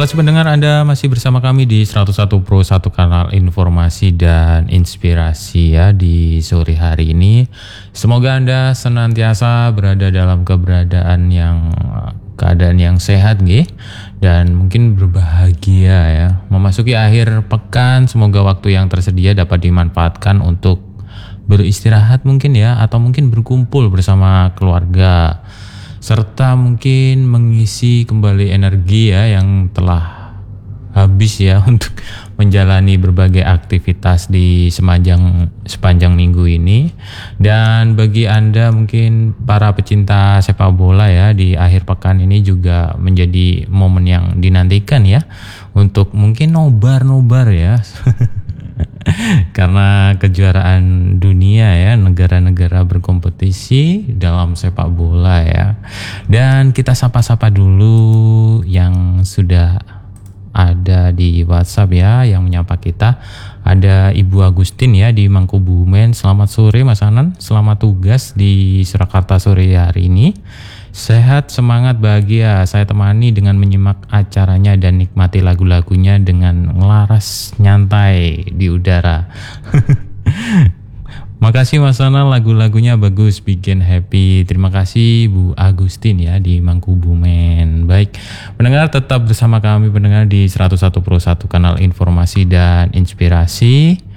Terima kasih pendengar, Anda masih bersama kami di 101 Pro 1 kanal informasi dan inspirasi ya di sore hari ini. Semoga Anda senantiasa berada dalam keadaan yang sehat nggih, dan mungkin berbahagia ya. Memasuki akhir pekan, semoga waktu yang tersedia dapat dimanfaatkan untuk beristirahat mungkin ya, atau mungkin berkumpul bersama keluarga, serta mungkin mengisi kembali energi ya yang telah habis ya untuk menjalani berbagai aktivitas di sepanjang minggu ini. Dan bagi Anda mungkin para pecinta sepak bola ya, di akhir pekan ini juga menjadi momen yang dinantikan ya untuk mungkin nobar ya. Karena kejuaraan dunia ya, negara-negara berkompetisi dalam sepak bola ya. Dan kita sapa-sapa dulu yang sudah ada di WhatsApp ya, yang menyapa kita. Ada Ibu Agustin ya di Mangkubumen. Selamat sore Mas Anan, selamat tugas di Surakarta sore hari ini. Sehat, semangat, bahagia. Saya temani dengan menyimak acaranya dan nikmati lagu-lagunya dengan ngelaras nyantai di udara. Makasih Mas Anan, lagu-lagunya bagus, bikin happy. Terima kasih Bu Agustin ya di Mangkubumen. Baik, pendengar tetap bersama kami pendengar di 101 Pro 1 kanal informasi dan inspirasi.